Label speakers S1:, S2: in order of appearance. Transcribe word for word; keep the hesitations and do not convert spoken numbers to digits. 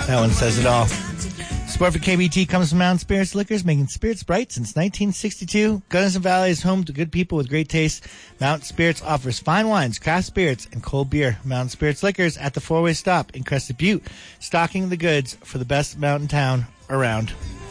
S1: That one says it all. Support for K B T comes from Mountain Spirits Liquors, making spirits bright since nineteen sixty-two. Gunnison Valley is home to good people with great taste. Mountain Spirits offers fine wines, craft spirits, and cold beer. Mountain Spirits Liquors at the four-way stop in Crested Butte, stocking the goods for the best mountain town around.